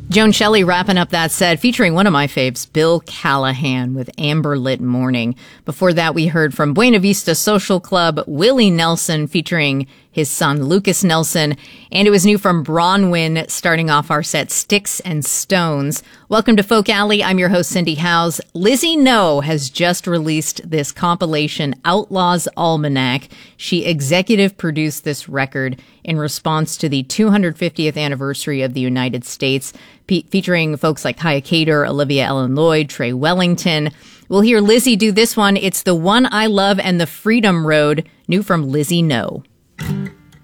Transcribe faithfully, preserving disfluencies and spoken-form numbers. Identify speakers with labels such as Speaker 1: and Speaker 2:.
Speaker 1: Joan Shelley wrapping up that set, featuring one of my faves, Bill Callahan with Amber Lit Morning. Before that, we heard from Buena Vista Social Club, Willie Nelson featuring his son Lucas Nelson. And it was new from Bronwyn, starting off our set, Sticks and Stones. Welcome to Folk Alley. I'm your host, Cindy Howes. Lizzie No has just released this compilation, Outlaws Almanac. She executive produced this record in response to the two hundred fiftieth anniversary of the United States, pe- featuring folks like Kaya Cater, Olivia Ellen Lloyd, Trey Wellington. We'll hear Lizzie do this one. It's The One I Love and the Freedom Road, new from Lizzie No.